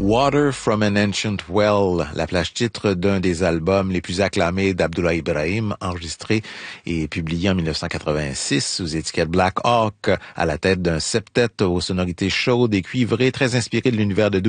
Water from an Ancient Well, la plage titre d'un des albums les plus acclamés d'Abdullah Ibrahim, enregistré et publié en 1986 sous étiquette Black Hawk, à la tête d'un septet aux sonorités chaudes et cuivrées, très inspiré de l'univers de